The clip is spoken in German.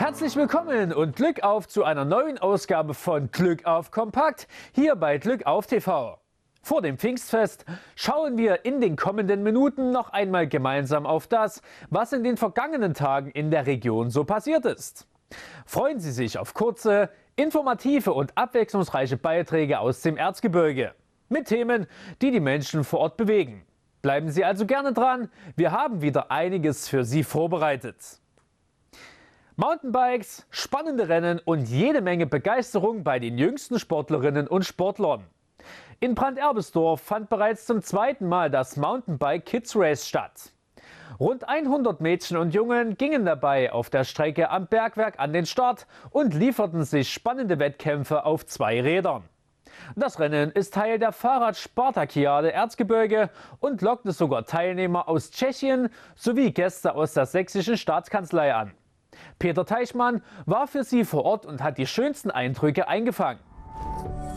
Herzlich willkommen und Glück auf zu einer neuen Ausgabe von Glück auf Kompakt hier bei Glück auf TV. Vor dem Pfingstfest schauen wir in den kommenden Minuten noch einmal gemeinsam auf das, was in den vergangenen Tagen in der Region so passiert ist. Freuen Sie sich auf kurze, informative und abwechslungsreiche Beiträge aus dem Erzgebirge mit Themen, die die Menschen vor Ort bewegen. Bleiben Sie also gerne dran, wir haben wieder einiges für Sie vorbereitet. Mountainbikes, spannende Rennen und jede Menge Begeisterung bei den jüngsten Sportlerinnen und Sportlern. In Branderbesdorf fand bereits zum zweiten Mal das Mountainbike Kids Race statt. Rund 100 Mädchen und Jungen gingen dabei auf der Strecke am Bergwerk an den Start und lieferten sich spannende Wettkämpfe auf 2 Rädern. Das Rennen ist Teil der Fahrrad-Spartakiade Erzgebirge und lockte sogar Teilnehmer aus Tschechien sowie Gäste aus der sächsischen Staatskanzlei an. Peter Teichmann war für Sie vor Ort und hat die schönsten Eindrücke eingefangen.